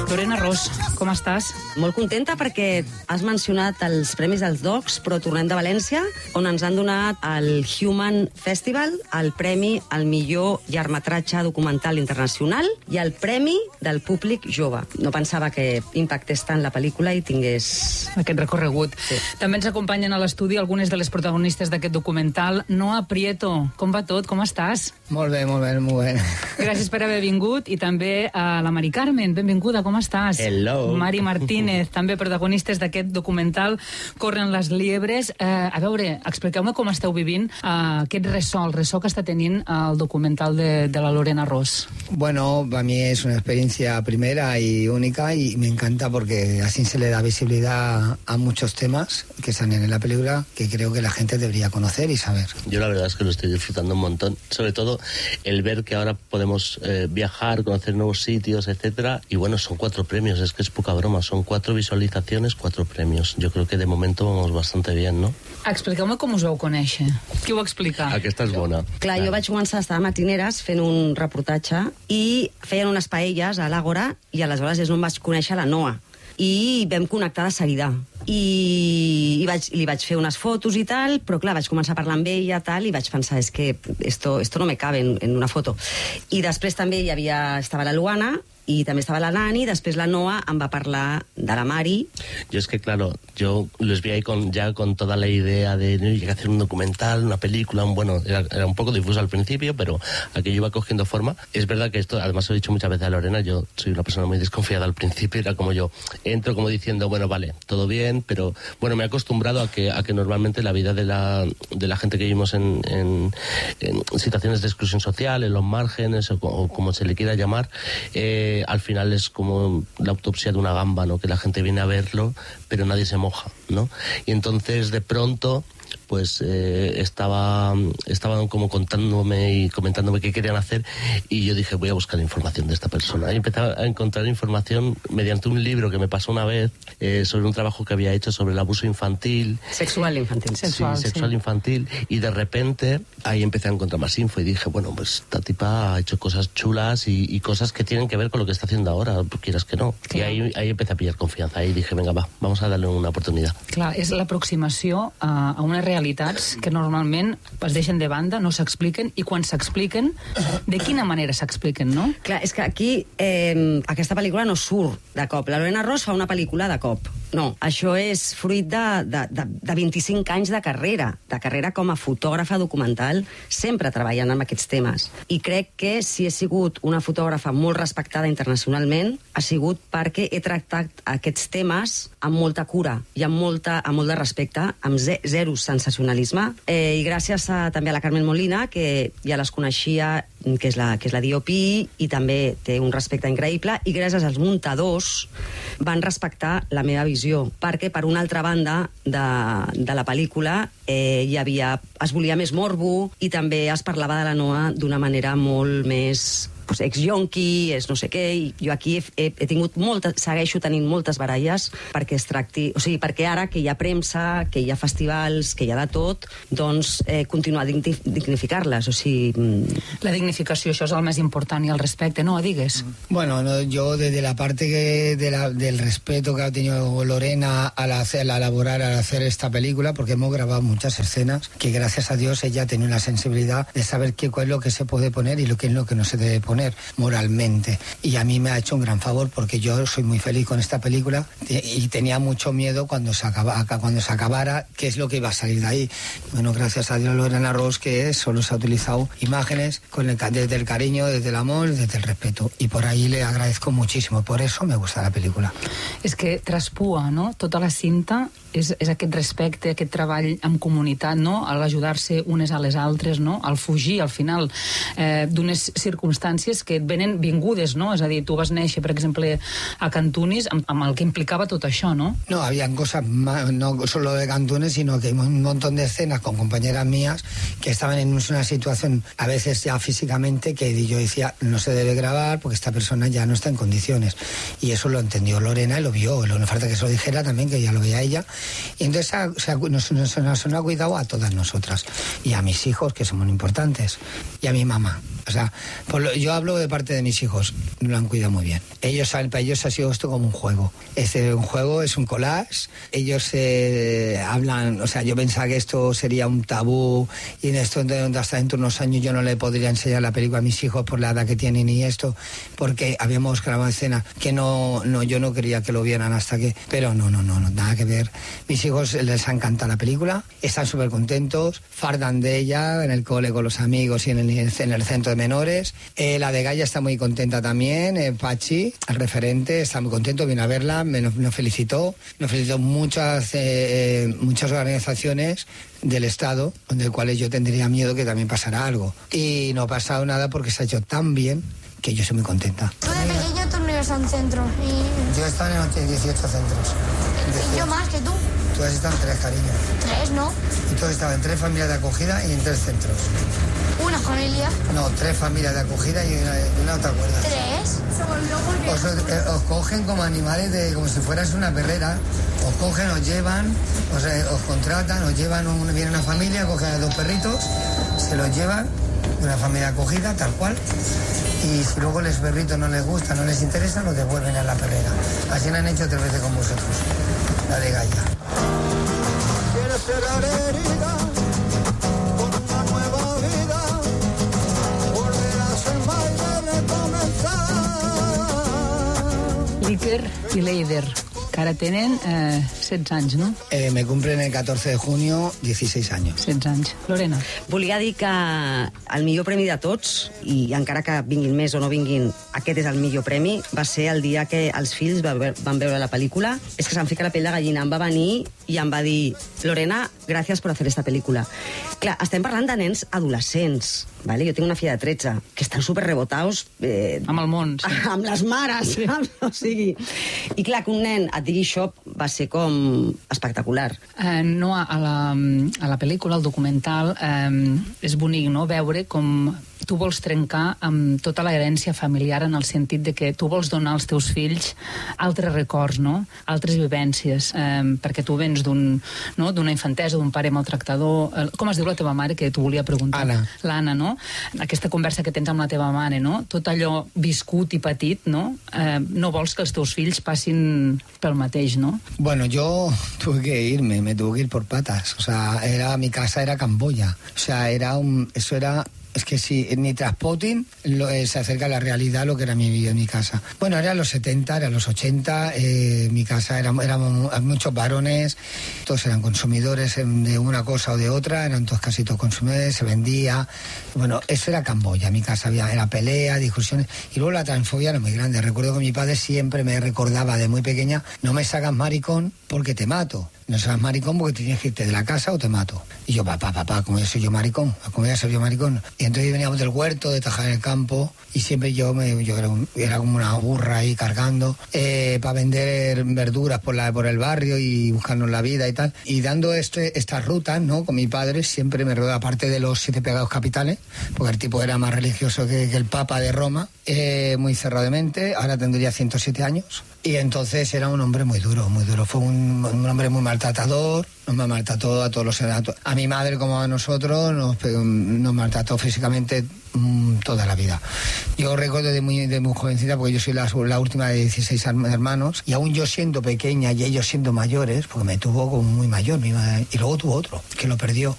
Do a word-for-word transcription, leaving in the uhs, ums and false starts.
Lorena Ros, com estàs? Molt contenta perquè has mencionat els Premis dels Docs, però tornem de València, on ens han donat el Human Festival, el premi al millor llargmetratge documental internacional i el premi del públic jove. No pensava que impactés tant la pel·lícula i tingués aquest recorregut. Sí. També ens acompanyen a l'estudi algunes de les protagonistes d'aquest documental. Noa Prieto, com va tot? Com estàs? Molt bé, molt bé, molt bé. Gràcies per haver vingut. I també a la Mari Carmen, benvinguda, com estàs? Hello. Mari Martínez, també protagonistes d'aquest documental Corren les liebres. Eh, a veure, expliqueu-me com esteu vivint eh, aquest ressò, el ressò que està tenint el documental de, de la Lorena Ros. Bueno, para mí es una experiencia primera y única y me encanta porque así se le da visibilidad a muchos temas que salen en la película que creo que la gente debería conocer y saber. Yo la verdad es que lo estoy disfrutando un montón, sobre todo el ver que ahora podemos eh, viajar, conocer nuevos sitios, etcétera, y bueno, son cuatro premios, es que es poca broma, son cuatro visualizaciones, cuatro premios. Yo creo que de momento vamos bastante bien, ¿no? Expliqueu-me com us vau conèixer. Qui ho va explicar? Aquesta és bona. Clar, jo vaig començar a estar a Matineres fent un reportatge i feien unes paelles a l'Àgora i aleshores és on vaig conèixer la Noa. I vam connectar de seguida. I, i vaig, li vaig fer unes fotos i tal, però clar, vaig començar a parlar amb ella tal, i vaig pensar, és que esto, esto no me cabe en, en una foto. I després també hi havia, estava la Luana, y también estaba la Nani, después la Noa em va parlar de la Mari. Yo es que, claro, yo los vi ahí con, ya con toda la idea de no, hay que hacer un documental, una película, un, bueno, era, era un poco difuso al principio, pero aquello iba cogiendo forma. Es verdad que esto, además lo he dicho muchas veces a Lorena, yo soy una persona muy desconfiada al principio, era como yo, entro como diciendo, bueno, vale, todo bien, pero bueno, me he acostumbrado a que, a que normalmente la vida de la, de la gente que vivimos en, en, en situaciones de exclusión social, en los márgenes, o, o como se le quiera llamar, eh, al final es como la autopsia de una gamba, ¿no? Que la gente viene a verlo, pero nadie se moja, ¿no? Y entonces de pronto pues eh, estaba, estaban como contándome y comentándome qué querían hacer y yo dije, voy a buscar información de esta persona. Y empecé a encontrar información mediante un libro que me pasó una vez eh, sobre un trabajo que había hecho sobre el abuso infantil. Sexual infantil. Sexual, sí, sexual sí. infantil. Y de repente ahí empecé a encontrar más info y dije, bueno, pues esta tipa ha hecho cosas chulas y, y cosas que tienen que ver con lo que está haciendo ahora, quieras que no. Clar. Y ahí, ahí empecé a pillar confianza y dije, venga, va, vamos a darle una oportunidad. Clar, és l'aproximació a, a unes realitats que normalment es deixen de banda, no s'expliquen, i quan s'expliquen, de quina manera s'expliquen, no? Clar, és que aquí eh, aquesta pel·lícula no surt de cop. La Lorena Ros fa una pel·lícula de cop. No, això és fruit de, de, de, de vint-i-cinc anys de carrera, de carrera com a fotògrafa documental, sempre treballant amb aquests temes. I crec que si he sigut una fotògrafa molt respectada internacionalment, ha sigut perquè he tractat aquests temes amb molta cura i amb, molta, amb molt de respecte, amb ze, zero sensacionalisme. Eh, I gràcies a, també a la Carmen Molina, que ja les coneixia, que és la, que és la D O P, i també té un respecte increïble, i gràcies als muntadors van respectar la meva visió, perquè per una altra banda de, de la pel·lícula eh, hi havia, es volia més morbo i també es parlava de la Noa d'una manera molt més pues, ex-yonqui, és no sé què, i jo aquí he, he, he tingut molta, segueixo tenint moltes baralles perquè es tracti, o sigui, perquè ara que hi ha premsa, que hi ha festivals, que hi ha de tot, doncs eh, continuar a dignificar-les, o sigui... La dignificació, això és el més important, i el respecte, no? Digues. Bueno, no, yo desde la parte que de la, del respeto que ha tenido Lorena al, hacer, al elaborar, al hacer esta película, porque hemos grabado muchas escenas, que gracias a Dios ella tiene una sensibilidad de saber qué es lo que se puede poner y lo que es lo que no se debe poner moralmente, y a mí me ha hecho un gran favor porque yo soy muy feliz con esta película y tenía mucho miedo cuando se acaba, cuando se acabara qué es lo que iba a salir de ahí. Bueno, gracias a Dios Lorena Ros, que solo se ha utilizado imágenes con el, desde el cariño, desde el amor, desde el respeto, y por ahí le agradezco muchísimo, por eso me gusta la película. És que traspua, no? Tota la cinta és, és aquest respecte, aquest treball en comunitat, no? A l'ajudar-se unes a les altres, no? Al fugir, al final, eh, d'unes circumstàncies que et venen vingudes, no? És a dir, tu vas néixer, per exemple, a Cantunis, amb, amb el que implicava tot això, no? No, habían cosas, más, no solo de Cantunis, sino que hay un montón de escenas con compañeras mías que estaban en una situación, a veces ya físicamente, que yo decía, no se debe grabar porque esta persona ya no está en condiciones. Y eso lo entendió Lorena y lo vio. No falta que se lo dijera también, que ya lo veía ella. Y entonces o sea, nos, nos, nos ha cuidado a todas nosotras. Y a mis hijos, que son muy importantes. Y a mi mamá. O sea, por lo, yo hablo de parte de mis hijos, lo han cuidado muy bien. Ellos saben, para ellos ha sido esto como un juego. Este un juego, es un collage. Ellos eh, hablan, o sea, yo pensaba que esto sería un tabú y en esto hasta dentro de unos años yo no le podría enseñar la película a mis hijos por la edad que tienen y esto, porque habíamos grabado escena que no, no, yo no quería que lo vieran hasta que, pero no, no, no, no nada que ver. Mis hijos les ha encantado la película, están súper contentos, fardan de ella en el cole con los amigos y en el, en el centro de menores. Eh, la de Gaia está muy contenta también, eh, Pachi, el referente, está muy contento, vino a verla, me, nos, nos felicitó, nos felicitó muchas, eh, muchas organizaciones del Estado, de cuales yo tendría miedo que también pasara algo. Y no ha pasado nada porque se ha hecho tan bien que yo soy muy contenta. Tú de pequeño tú no ibas a un centro. Y... Yo he estado en dieciocho centros. Y yo más que tú. Tú has estado en tres, cariño. Tres, ¿no? Y tú has estado en tres familias de acogida y en tres centros. Una familia. No, tres familias de acogida y una, una no te acuerdas. ¿Tres? Os, eh, os cogen como animales, de como si fueras una perrera. Os cogen, os llevan, os, eh, os contratan, os llevan, un, viene una familia, cogen a dos perritos, se los llevan, una familia acogida, tal cual. Y si luego los perritos no les gusta, no les interesa, los devuelven a la perrera. Así lo han hecho tres veces con vosotros, la de Gaia. Quieres cerrar herida con una nueva vida, volverás al baile recomenzar. L'Iker i l'Eider, que ara tenen eh, setze anys, no? Eh, me cumplen el catorce de junio dieciséis años. setze anys. Lorena. Volia dir que el millor premi de tots, i encara que vinguin més o no vinguin, aquest és el millor premi, va ser el dia que els fills van veure la pel·lícula. És que se'm fica la pell de gallina. Em va venir i em va dir: Lorena, gràcies per fer esta pel·lícula. Clar, estem parlant de nens adolescents, vale? Jo tinc una filla de tretze, que estan super rebotaus... Eh, amb el món, sí. Amb les mares, sí. O sigui... I clar, que un nen et digui això va ser com espectacular. Eh, no, a la, a la pel·lícula, al documental, eh, és bonic, no?, veure com tu vols trencar amb tota la herència familiar en el sentit de que tu vols donar als teus fills altres records, no?, altres vivències, eh, perquè tu vens d'un, no?, d'una infantesa, d'un pare maltractador. Eh, com es diu la teva mare, que t'ho volia preguntar? Anna. L'Anna, no? Aquesta conversa que tens amb la teva mare, no? Tot allò viscut i patit, no? Eh, no vols que els teus fills passin pel mateix, no? Bueno, yo tuve que irme, me tuve que ir por patas. O sea, era, mi casa era Camboya. O sea, era un, eso era... Es que si ni Traspotting lo, eh, se acerca a la realidad lo que era mi vida en mi casa. Bueno, eran los setenta, eran los ochenta, eh, mi casa era, éramos muchos varones, todos eran consumidores de una cosa o de otra, eran todos casi todos consumidores, se vendía. Bueno, eso era Camboya, mi casa había, era pelea, discusiones, y luego la transfobia era muy grande. Recuerdo que mi padre siempre me recordaba de muy pequeña: no me sacas maricón porque te mato. No seas maricón porque tienes que irte de la casa o te mato. Y yo, papá, papá, ¿cómo ya soy yo maricón? ¿Cómo ya soy yo maricón? Y entonces veníamos del huerto, de trabajar en el campo, y siempre yo, me, yo era, un, era como una burra ahí cargando, eh, para vender verduras por, la, por el barrio y buscarnos la vida y tal. Y dando este, estas rutas, ¿no?, con mi padre, siempre me rodeaba, aparte de los siete pecados capitales, porque el tipo era más religioso que, que el Papa de Roma, eh, muy cerrado de mente, ahora tendría ciento siete años. Y entonces era un hombre muy duro, muy duro. Fue un, un hombre muy maltratador, nos maltrató a todos los a, a mi madre como a nosotros, nos, nos maltrató físicamente mmm, toda la vida. Yo recuerdo de muy, de muy jovencita, porque yo soy la, la última de dieciséis hermanos, y aún yo siendo pequeña y ellos siendo mayores, porque me tuvo como muy mayor mi madre, y luego tuvo otro, que lo perdió.